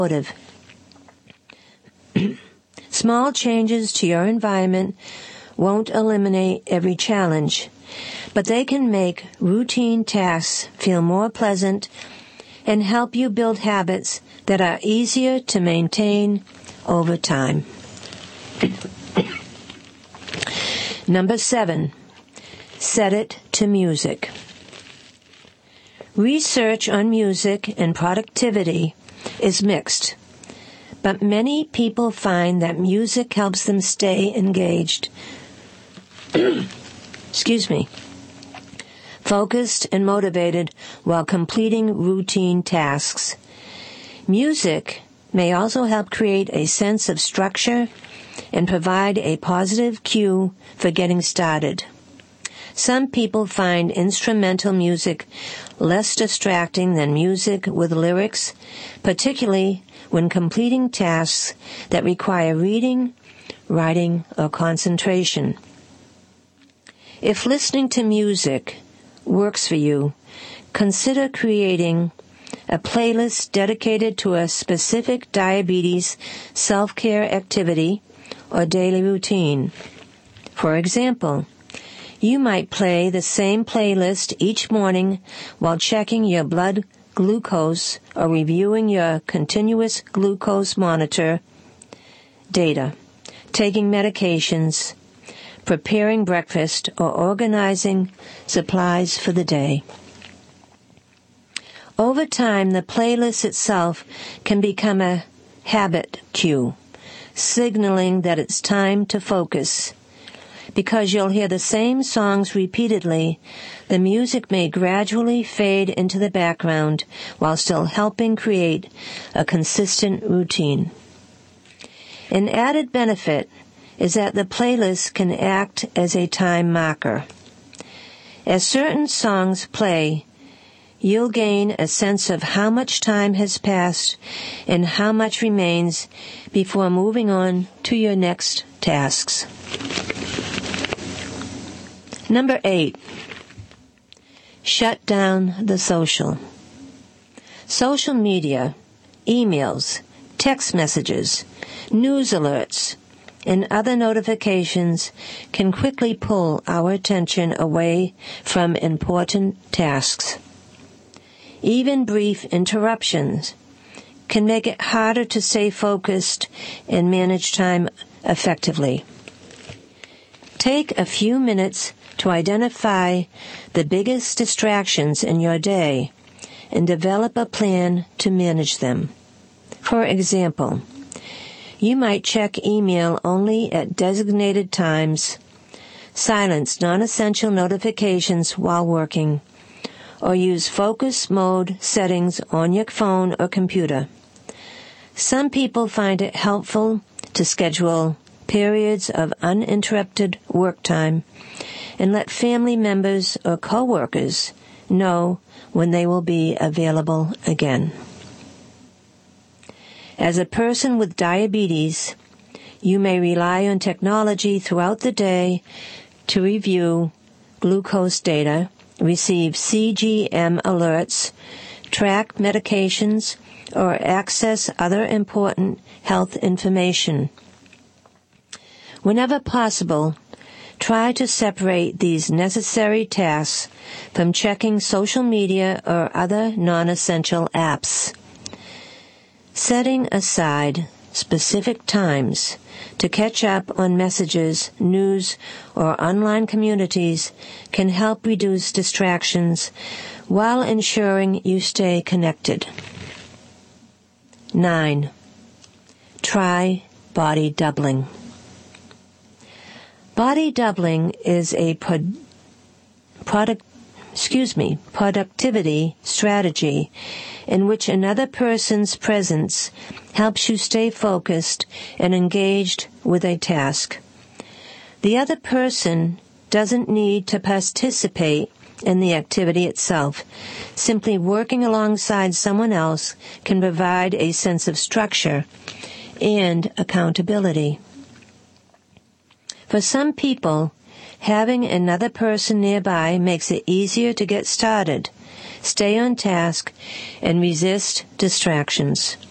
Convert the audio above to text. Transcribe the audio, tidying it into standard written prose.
Small changes to your environment won't eliminate every challenge, but they can make routine tasks feel more pleasant and help you build habits that are easier to maintain over time. Number 7, set it to music. Research on music and productivity is mixed, but many people find that music helps them stay engaged, focused and motivated while completing routine tasks. Music may also help create a sense of structure and provide a positive cue for getting started. Some people find instrumental music less distracting than music with lyrics, particularly when completing tasks that require reading, writing, or concentration. If listening to music works for you, consider creating a playlist dedicated to a specific diabetes self-care activity or daily routine. For example, you might play the same playlist each morning while checking your blood glucose or reviewing your continuous glucose monitor data, taking medications, preparing breakfast, or organizing supplies for the day. Over time, the playlist itself can become a habit cue, signaling that it's time to focus. Because you'll hear the same songs repeatedly, the music may gradually fade into the background while still helping create a consistent routine. An added benefit is that the playlist can act as a time marker. As certain songs play, you'll gain a sense of how much time has passed and how much remains before moving on to your next tasks. Number 8, shut down the social. Social media, emails, text messages, news alerts, and other notifications can quickly pull our attention away from important tasks. Even brief interruptions can make it harder to stay focused and manage time effectively. Take a few minutes to identify the biggest distractions in your day and develop a plan to manage them. For example, you might check email only at designated times, silence non-essential notifications while working, or use focus mode settings on your phone or computer. Some people find it helpful to schedule periods of uninterrupted work time and let family members or coworkers know when they will be available again. As a person with diabetes, you may rely on technology throughout the day to review glucose data, receive CGM alerts, track medications, or access other important health information. Whenever possible, try to separate these necessary tasks from checking social media or other non-essential apps. Setting aside specific times to catch up on messages, news, or online communities can help reduce distractions while ensuring you stay connected. 9. Try body doubling. Body doubling is a productivity strategy in which another person's presence helps you stay focused and engaged with a task. The other person doesn't need to participate in the activity itself. Simply working alongside someone else can provide a sense of structure and accountability. For some people, having another person nearby makes it easier to get started, stay on task, and resist distractions.